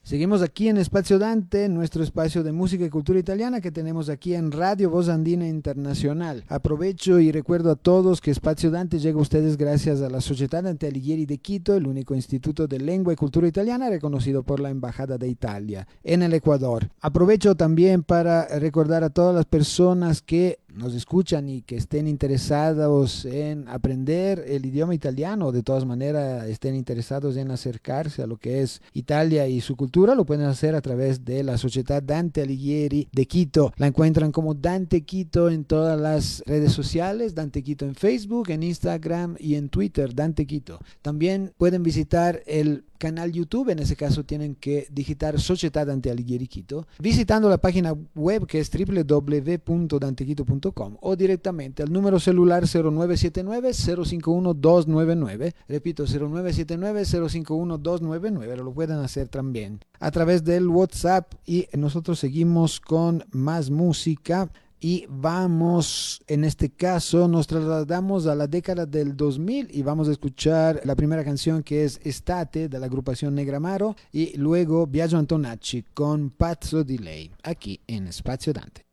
Seguimos aquí en Espacio Dante, nuestro espacio de música y cultura italiana que tenemos aquí en Radio Voz Andina Internacional. Aprovecho y recuerdo a todos que Espacio Dante llega a ustedes gracias a la Società Dante Alighieri de Quito, el único instituto de lengua y cultura italiana reconocido por la Embajada de Italia en el Ecuador. Aprovecho también para recordar a todas las personas que nos escuchan y que estén interesados en aprender el idioma italiano, de todas maneras estén interesados en acercarse a lo que es Italia y su cultura, lo pueden hacer a través de la Sociedad Dante Alighieri de Quito. La encuentran como Dante Quito en todas las redes sociales, Dante Quito en Facebook, en Instagram y en Twitter, Dante Quito. También pueden visitar el canal YouTube, en ese caso tienen que digitar Società Dante Alighieri Quito, visitando la página web que es www.dantequito.com o directamente al número celular 0979-051-299, repito 0979-051-299, lo pueden hacer también a través del WhatsApp y nosotros seguimos con más música. Y vamos, en este caso, nos trasladamos a la década del 2000 y vamos a escuchar la primera canción que es Estate de la agrupación Negramaro y luego Biagio Antonacci con Pazzo di Lei, aquí en Spazio Dante.